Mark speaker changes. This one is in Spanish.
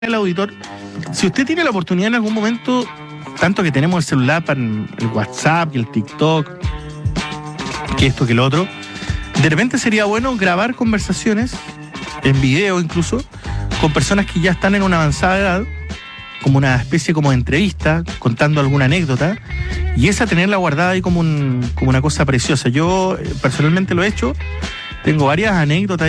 Speaker 1: el auditor, si usted tiene la oportunidad en algún momento, tanto que tenemos el celular para el WhatsApp y el TikTok, que esto que lo otro, de repente sería bueno grabar conversaciones, en video incluso, con personas que ya están en una avanzada edad, como una especie como de entrevista, contando alguna anécdota, y esa tenerla guardada ahí como una cosa preciosa. Yo personalmente lo he hecho, tengo varias anécdotas